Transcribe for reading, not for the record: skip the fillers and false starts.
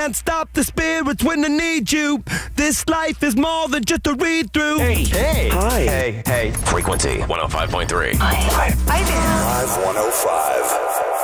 can't stop the spirits when they need you. This life is more than just a read-through. Hey. Hi. Hey. Frequency 105.3. Hi there. 5105.